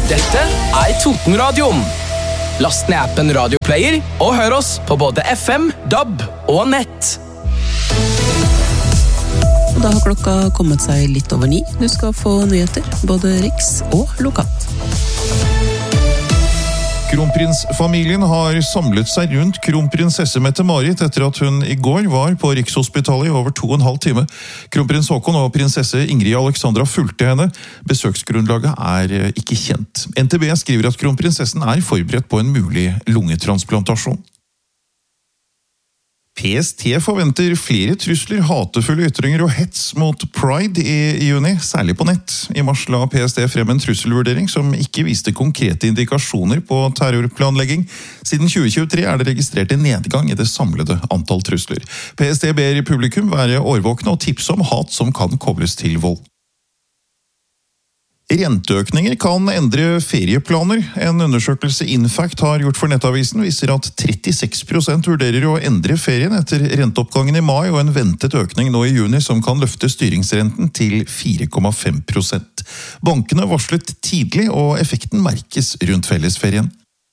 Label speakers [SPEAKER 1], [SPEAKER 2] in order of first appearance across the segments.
[SPEAKER 1] Dette Totenradioen. Last ned appen Radioplayer og hør oss på både FM, DAB og nett.
[SPEAKER 2] Da har klokka kommet seg litt over 9. Du skal få nyheter, både riks og lokalt.
[SPEAKER 3] Kronprinsfamilien har samlet seg rundt kronprinsesse Mette-Marit etter at hun i går var på Rikshospitalet i over 2,5 time. Kronprins Håkon og prinsesse Ingrid Alexandra fulgte henne. Besøksgrunnlaget er ikke kjent. NTB skriver at kronprinsessen er forberedt på en mulig lungetransplantasjon. PST forventer flere trusler, hatefulle ytringer og hets mot Pride i juni, særlig på nett. I mars la PST frem en trusselvurdering som ikke viste konkrete indikasjoner på terrorplanlegging. Siden 2023 er det registrert en nedgang i det samlede antall trusler. PST ber publikum være årvåkne og tipse om hat som kan kobles til vold. Renteøkninger kan endre ferieplaner. En undersøkelse Infact har gjort for Nettavisen viser at 36% vurderer å endre ferien etter renteoppgangen i mai og en ventet økning nå i juni som kan løfte styringsrenten til 4,5%. Bankene varslet tidlig og effekten merkes rundt fellesferien.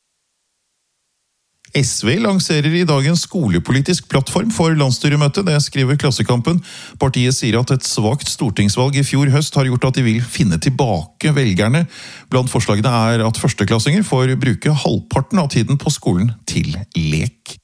[SPEAKER 3] SV lanserer i dag en skolepolitisk plattform for landsstyremøtet, det skriver Klassekampen. Partiet sier at et svakt stortingsvalg i fjor høst har gjort at de vil finne tilbake velgerne. Blant forslagene er at førsteklassinger får bruke halvparten av tiden på skolen til lek.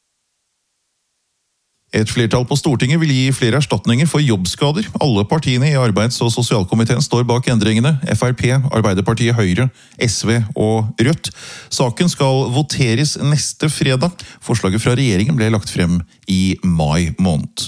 [SPEAKER 3] Et flertall på Stortinget vil gi flere erstatninger for jobbskader. Alle partiene i Arbeids- og sosialkomiteen står bak endringene. Frp, Arbeiderpartiet, Høyre, SV og Rødt. Saken skal voteres neste fredag. Forslaget fra regjeringen ble lagt frem i mai måned.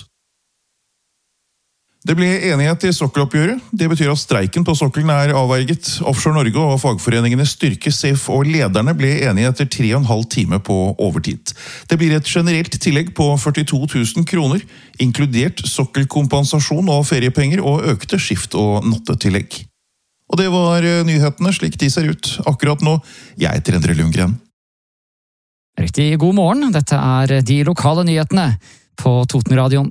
[SPEAKER 3] Det ble enighet i sokkeloppgjøret. Det betyr at streiken på sokkelen er avverget. Offshore Norge og fagforeningene Styrke, SAFE og lederne ble enige etter 3,5 time på overtid. Det blir et generelt tillegg på 42 000 kroner, inkludert sokkelkompensasjon og feriepenger og økte skift- og nattetillegg. Og det var nyhetene slik de ser ut akkurat nå. Jeg heter Endre Lundgren.
[SPEAKER 4] Riktig god morgen, dette er de lokale nyhetene på Totenradioen.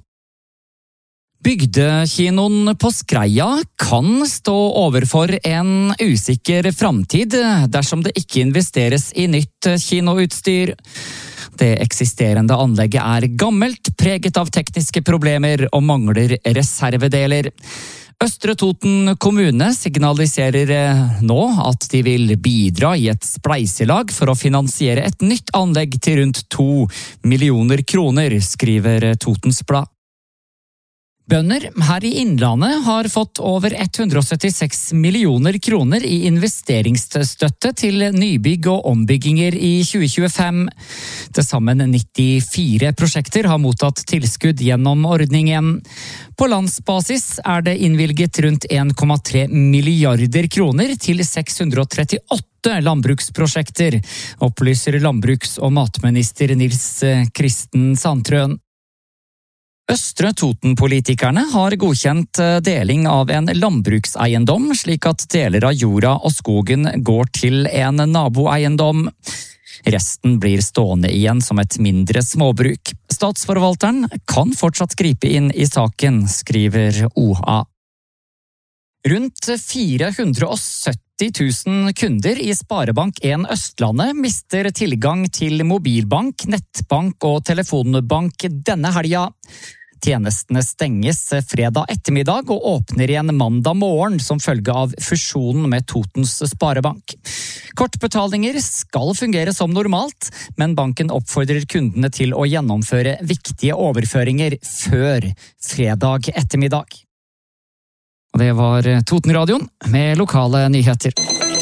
[SPEAKER 4] Bygdekinoen på Skreia kan stå overfor en usikker framtid dersom det ikke investeres i nytt kinoutstyr. Det eksisterende anlegget er gammelt, preget av tekniske problemer og mangler reservedeler. Østre Toten kommune signaliserer nå at de vil bidra i et spleiselag for å finansiere et nytt anlegg til rundt 2 millioner kroner, skriver Totens Blad. Bønder her i Innlandet har fått over 176 millioner kroner i investeringsstøtte til nybygg og ombygginger i 2025. Til sammen 94 prosjekter har mottatt tilskudd gjennom ordningen. På landsbasis er det innvilget rundt 1,3 milliarder kroner til 638 landbruksprosjekter, opplyser landbruks- og matminister Nils Kristen Sandtrøen. Østre Toten-politikerne har godkjent deling av en landbrukseiendom, slik at deler av jorda og skogen går til en naboeiendom. Resten blir stående igjen som et mindre småbruk. Statsforvalteren kan fortsatt gripe inn i saken, skriver OA. Rundt 470 000 kunder i Sparebank1 Østlandet mister tilgang til mobilbank, nettbank og telefonbank denne helga. Tjenestene stenges fredag ettermiddag og åpner igjen mandag morgen som følge av fusjonen med Totens Sparebank. Kortbetalinger skal fungere som normalt, men banken oppfordrer kundene til å gjennomføre viktige overføringer før fredag ettermiddag. Og det var Totenradioen med lokale nyheter.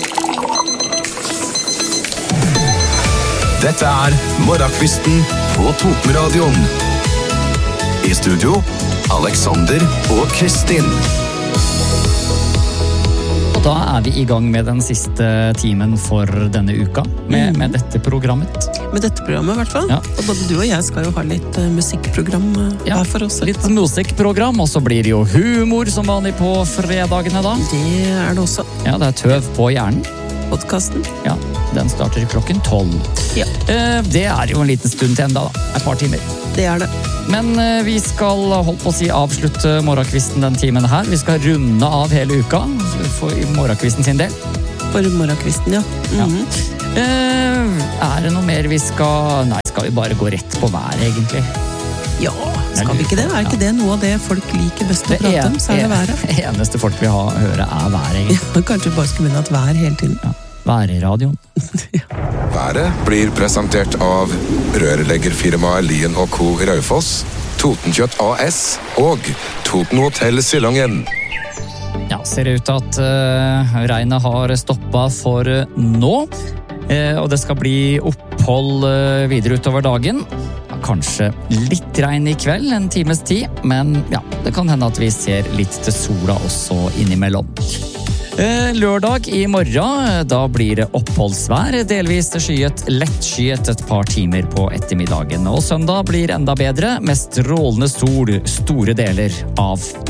[SPEAKER 1] Dette er Morgenkvisten på Totenradioen. I studio, Alexander og Kristin.
[SPEAKER 4] Og da er vi i gang med den siste timen for denne uka, med dette programmet.
[SPEAKER 2] Med dette programmet i hvert fall.
[SPEAKER 4] Ja.
[SPEAKER 2] Og både du og jeg skal jo ha litt musikkprogram hver for oss.
[SPEAKER 4] Litt musikkprogram, og så blir det jo humor som vanlig på fredagene da.
[SPEAKER 2] Det er det også.
[SPEAKER 4] Ja, det er Tøv på hjernen.
[SPEAKER 2] Podcasten.
[SPEAKER 4] Ja, den starter klokken 12.
[SPEAKER 2] Ja.
[SPEAKER 4] Det er jo en liten stund til enda da, et par timer.
[SPEAKER 2] Det er det.
[SPEAKER 4] Men vi skal holdt på å si avslutte morgenkvisten den timen her. Vi skal runde av hele uka for morgenkvisten sin del.
[SPEAKER 2] For morgenkvisten, ja.
[SPEAKER 4] Er det noe mer vi skal... Nei, skal vi bare gå rett på været, egentlig?
[SPEAKER 2] Ja, skal vi ikke det? Er ikke det noe av det folk liker best å prate om, så er det været?
[SPEAKER 4] Det eneste folk vil høre været, egentlig.
[SPEAKER 2] Ja, kanskje bare skulle begynne at vær hele tiden.
[SPEAKER 4] Ja, værradioen.
[SPEAKER 5] Været blir presentert av rørleggerfirmaet Lien & Co. Raufoss, Totenkjøtt AS og Toten Hotel Silongen.
[SPEAKER 4] Ja, ser det ut til at regnet har stoppet for nå, og det skal bli opphold videre utover dagen. Kanskje litt regn i kveld, en times tid, men ja, det kan hende at vi ser litt til sola også innimellom. Lørdag i morgen, da blir det oppholdsvær, delvis skyet, lettskyet et par timer på ettermiddagen. Og søndag blir enda bedre, med strålende sol store deler av